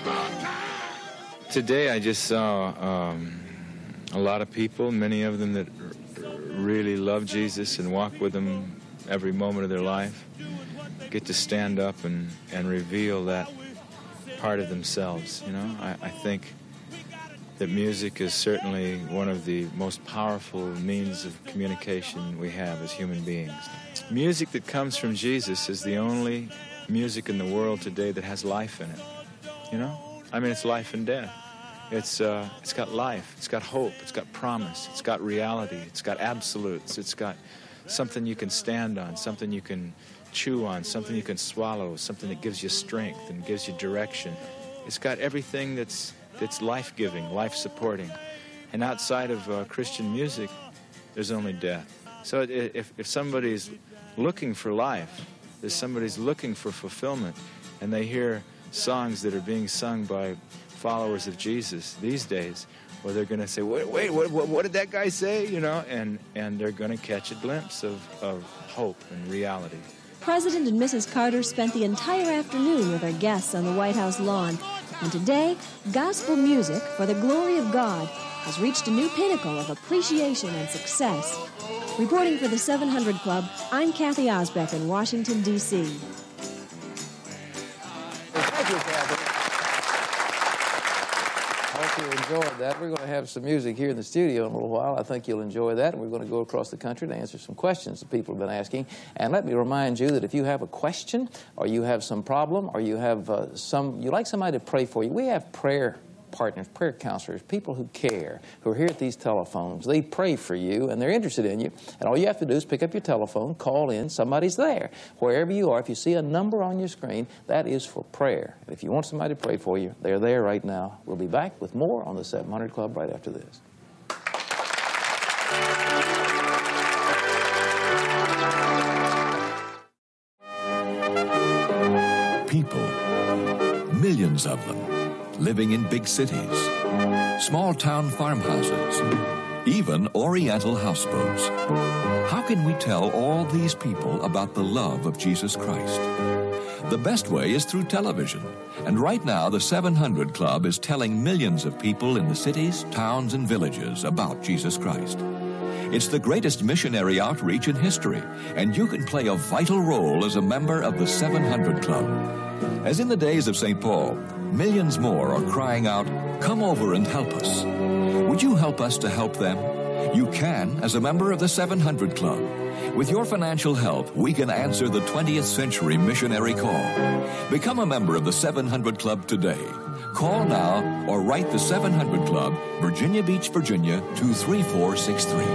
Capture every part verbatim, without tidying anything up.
Today I just saw um, a lot of people, many of them that really love Jesus and walk with him every moment of their life, get to stand up and, and reveal that part of themselves. You know, I, I think that music is certainly one of the most powerful means of communication we have as human beings. Music that comes from Jesus is the only music in the world today that has life in it. You know? I mean, it's life and death. It's, uh, it's got life, it's got hope, it's got promise, it's got reality, it's got absolutes, it's got something you can stand on, something you can chew on, something you can swallow, something that gives you strength and gives you direction. It's got everything that's, that's life-giving, life-supporting. And outside of uh, Christian music, there's only death. So if, if somebody's looking for life, if somebody's looking for fulfillment, and they hear songs that are being sung by followers of Jesus these days, well, they're going to say, wait, wait, what, what, what did that guy say? You know, and, and they're going to catch a glimpse of, of hope and reality. President and Missus Carter spent the entire afternoon with our guests on the White House lawn. And today, gospel music for the glory of God has reached a new pinnacle of appreciation and success. Reporting for the seven hundred Club, I'm Kathy Osbeck in Washington, D C Thank you, Kathy. Hope you enjoyed that. We're going to have some music here in the studio in a little while. I think you'll enjoy that, and we're going to go across the country to answer some questions that people have been asking. And let me remind you that if you have a question, or you have some problem, or you have uh, some, you like somebody to pray for you, we have prayer partners, prayer counselors, people who care, who are here at these telephones. They pray for you, and they're interested in you. And all you have to do is pick up your telephone, call in, somebody's there. Wherever you are, if you see a number on your screen, that is for prayer. And if you want somebody to pray for you, they're there right now. We'll be back with more on the seven hundred Club right after this. People, millions of them, living in big cities, small-town farmhouses, even Oriental houseboats. How can we tell all these people about the love of Jesus Christ? The best way is through television. And right now, the seven hundred Club is telling millions of people in the cities, towns, and villages about Jesus Christ. It's the greatest missionary outreach in history, and you can play a vital role as a member of the seven hundred Club. As in the days of Saint Paul, millions more are crying out, "Come over and help us." Would you help us to help them? You can as a member of the seven hundred Club. With your financial help, we can answer the twentieth century missionary call. Become a member of the seven hundred Club today. Call now or write the seven hundred Club, Virginia Beach, Virginia, two three four six three.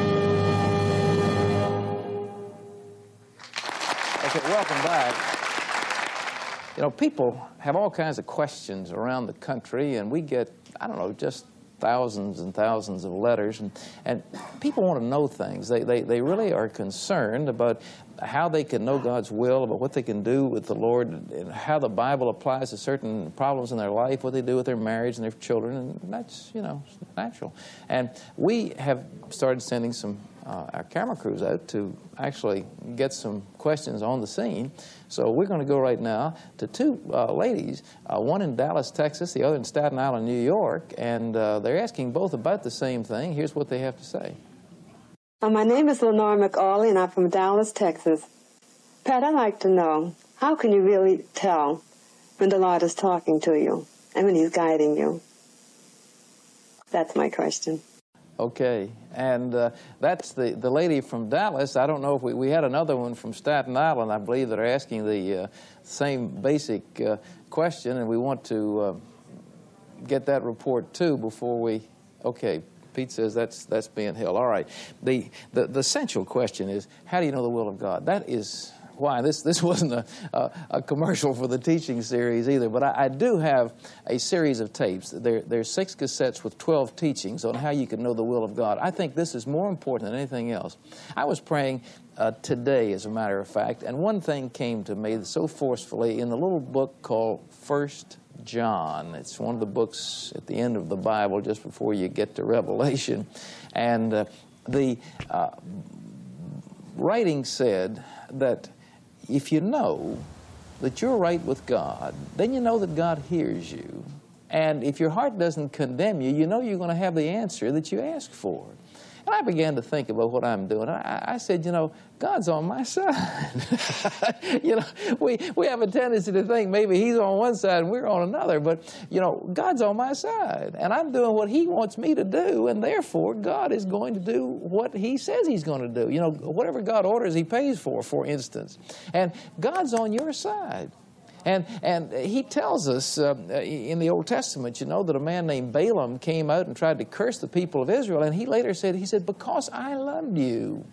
Okay, welcome back. You know, people have all kinds of questions around the country, and we get, I don't know, just thousands and thousands of letters, and, and people want to know things. They, they, they really are concerned about how they can know God's will, about what they can do with the Lord, and how the Bible applies to certain problems in their life, what they do with their marriage and their children, and that's, you know, natural. And we have started sending some, uh, our camera crews out to actually get some questions on the scene. So we're going to go right now to two uh, ladies, uh, one in Dallas, Texas, the other in Staten Island, New York, and uh, they're asking both about the same thing. Here's what they have to say. Uh, my name is Lenore McAuley, and I'm from Dallas, Texas. Pat, I'd like to know, how can you really tell when the Lord is talking to you and when He's guiding you? That's my question. Okay, and uh, that's the, the lady from Dallas. I don't know if we, we had another one from Staten Island, I believe, that are asking the uh, same basic uh, question, and we want to uh, get that report, too, before we, okay, Pete says that's, that's being held. All right, the, the, the essential question is, how do you know the will of God? That is why this, this wasn't a, a, a commercial for the teaching series either, but I, I do have a series of tapes. There, there's six cassettes with twelve teachings on how you can know the will of God. I think this is more important than anything else. I was praying uh, today, as a matter of fact, and one thing came to me so forcefully in the little book called First John. It's one of the books at the end of the Bible, just before you get to Revelation. And uh, the uh, writing said that if you know that you're right with God, then you know that God hears you. And if your heart doesn't condemn you, you know you're going to have the answer that you ask for. And I began to think about what I'm doing. I, I said, you know, God's on my side. You know, we, we have a tendency to think maybe He's on one side and we're on another. But, you know, God's on my side. And I'm doing what He wants me to do. And therefore, God is going to do what He says He's going to do. You know, whatever God orders, He pays for, for instance. And God's on your side. And, and He tells us uh, in the Old Testament, you know, that a man named Balaam came out and tried to curse the people of Israel. And he later said, he said, because I loved you,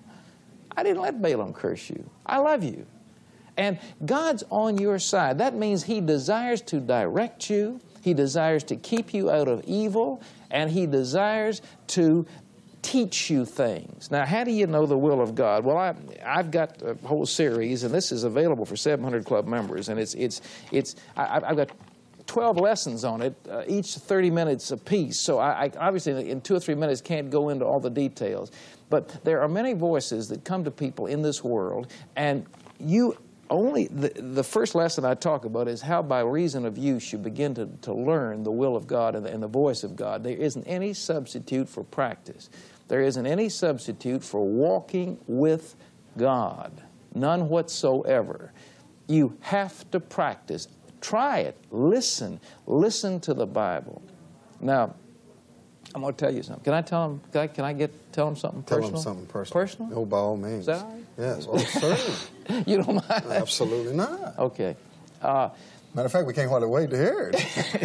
I didn't let Balaam curse you. I love you. And God's on your side. That means He desires to direct you. He desires to keep you out of evil. And He desires to teach you things. Now, how do you know the will of God? Well, I, I've got a whole series, and this is available for seven hundred Club members, and it's, it's, it's, I, I've got twelve lessons on it, uh, each thirty minutes apiece, so I, I obviously in two or three minutes can't go into all the details, but there are many voices that come to people in this world, and you only, the, the first lesson I talk about is how by reason of use you begin to, to learn the will of God and the, and the voice of God. There isn't any substitute for practice. There isn't any substitute for walking with God. None whatsoever. You have to practice. Try it. Listen. Listen to the Bible. Now, I'm going to tell you something. Can I tell them, can I, can I get, tell them something tell personal? Tell them something personal. Personal? Oh, by all means. Is that all right? Yes. Oh, certainly. You don't mind? Absolutely not. Okay. Uh, Matter of fact, we can't hardly wait to hear it.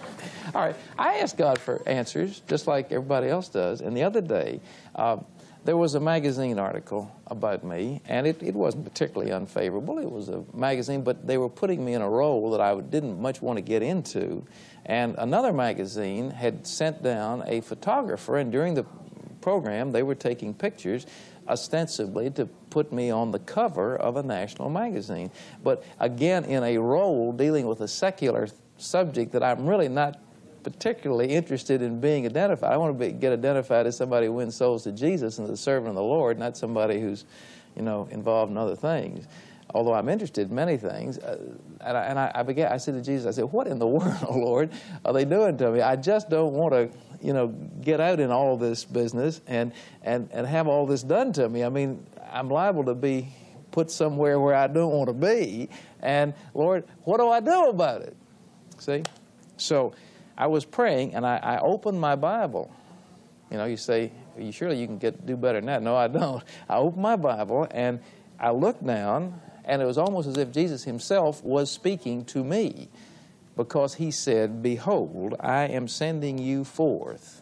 All right. I ask God for answers, just like everybody else does. And the other day, uh, there was a magazine article about me, and it, it wasn't particularly unfavorable. It was a magazine, but they were putting me in a role that I didn't much want to get into. And another magazine had sent down a photographer, and during the program, they were taking pictures ostensibly to put me on the cover of a national magazine. But again, in a role dealing with a secular subject that I'm really not particularly interested in being identified. I want to be, get identified as somebody who wins souls to Jesus and is a servant of the Lord, not somebody who's, you know, involved in other things. Although I'm interested in many things. Uh, and I, and I, I began, I said to Jesus, I said, what in the world, Lord, are they doing to me? I just don't want to, you know, get out in all this business and, and, and have all this done to me. I mean, I'm liable to be put somewhere where I don't want to be. And, Lord, what do I do about it? See? So I was praying, and I, I opened my Bible. You know, you say, you surely you can get do better than that. No, I don't. I opened my Bible, and I looked down, and it was almost as if Jesus Himself was speaking to me, because He said, behold, I am sending you forth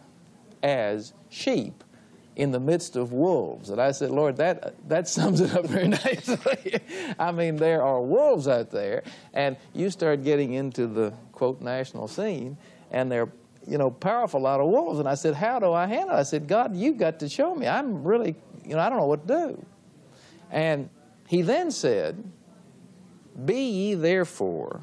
as sheep in the midst of wolves. And I said, Lord, that, that sums it up very nicely. I mean, there are wolves out there, and you start getting into the, quote, national scene, and they're, you know, powerful lot of wolves. And I said, how do I handle it? I said, God, you've got to show me. I'm really, you know, I don't know what to do. And He then said, be ye therefore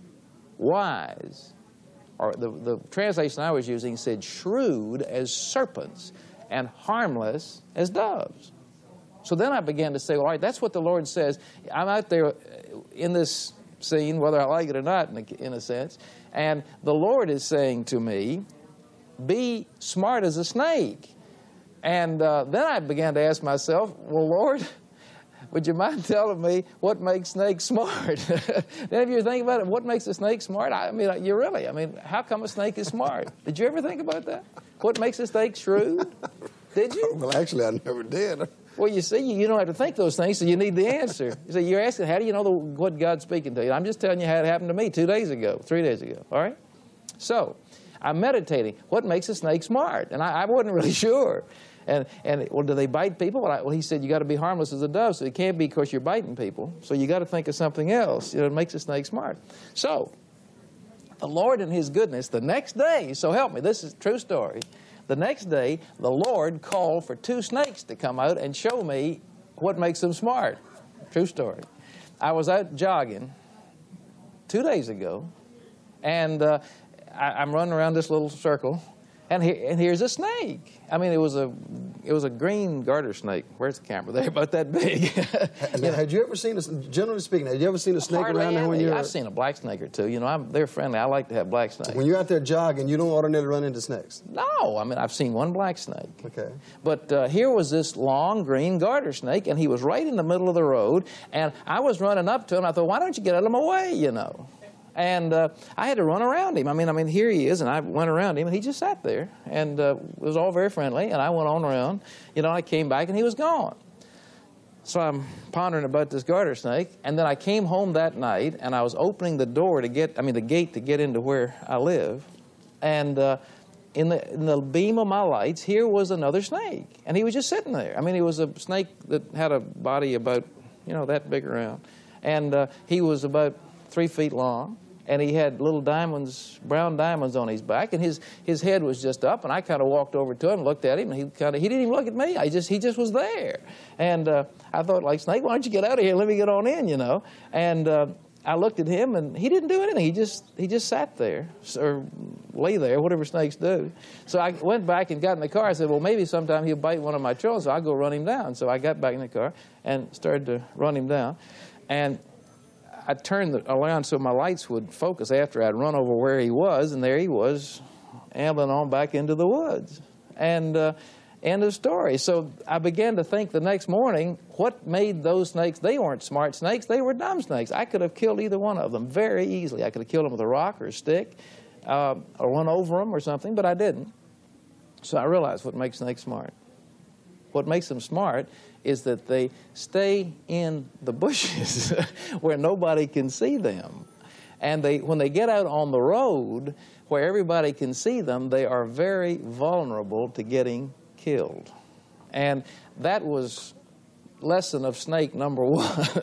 wise. Or the, the translation I was using said, shrewd as serpents and harmless as doves. So then I began to say, well, all right, that's what the Lord says. I'm out there in this scene, whether I like it or not, in a, in a sense, and the Lord is saying to me, be smart as a snake. And uh, then I began to ask myself, well, Lord, would you mind telling me what makes snakes smart? Any of you think about it? What makes a snake smart? I mean, you really, I mean, how come a snake is smart? Did you ever think about that? What makes a snake shrewd? Did you? Well, actually, I never did. Well, you see, you don't have to think those things, so you need the answer. So you're asking, how do you know the, what God's speaking to you? I'm just telling you how it happened to me two days ago, three days ago, all right? So I'm meditating. What makes a snake smart? And I, I wasn't really sure. And, and well, do they bite people? Well, I, well he said, you got to be harmless as a dove, so it can't be because you're biting people. So you got to think of something else. You know, it makes a snake smart. So the Lord in His goodness, the next day, so help me, this is a true story. The next day, the Lord called for two snakes to come out and show me what makes them smart. True story. I was out jogging two days ago, and uh, I, I'm running around this little circle, and, he, and here's a snake. I mean, it was a it was a green garter snake. Where's the camera? They're about that big. And now, had you ever seen, a, generally speaking, had you ever seen a snake Hardly around there when any. you were... I've seen a black snake or two. You know, I'm, they're friendly. I like to have black snakes. When you're out there jogging, you don't ordinarily run into snakes? No, I mean, I've seen one black snake. Okay. But uh, here was this long green garter snake, and he was right in the middle of the road, and I was running up to him. I thought, why don't you get out of my way, you know? And uh, I had to run around him. I mean, I mean, here he is, and I went around him, and he just sat there, and uh, it was all very friendly, and I went on around. You know, I came back, and he was gone. So I'm pondering about this garter snake, and then I came home that night, and I was opening the door to get, I mean, the gate to get into where I live, and uh, in the, in the beam of my lights, here was another snake, and he was just sitting there. I mean, he was a snake that had a body about, you know, that big around, and uh, he was about three feet long. And he had little diamonds, brown diamonds on his back, and his, his head was just up, and I kind of walked over to him, looked at him, and he kind of, he didn't even look at me. I just, he just was there. And uh, I thought, like, Snake, why don't you get out of here? Let me get on in, you know. And uh, I looked at him, and he didn't do anything. He just, he just sat there, or lay there, whatever snakes do. So I went back and got in the car. I said, well, maybe sometime he'll bite one of my children, so I'll go run him down. So I got back in the car and started to run him down. And I turned the around so my lights would focus after I'd run over where he was, and there he was, ambling on back into the woods. And uh, end of story. So I began to think the next morning, what made those snakes? They weren't smart snakes. They were dumb snakes. I could have killed either one of them very easily. I could have killed them with a rock or a stick uh, or run over them or something, but I didn't. So I realized what makes snakes smart. What makes them smart is that they stay in the bushes where nobody can see them. And they, when they get out on the road where everybody can see them, they are very vulnerable to getting killed. And that was lesson of snake number one.